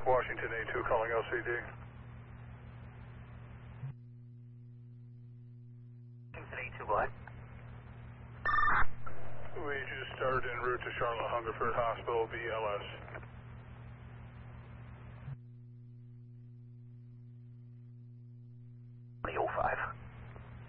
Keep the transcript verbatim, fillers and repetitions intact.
Washington A two calling L C D. Washington A two, what? We just started en route to Charlotte Hungerford Hospital, B L S. twenty oh five.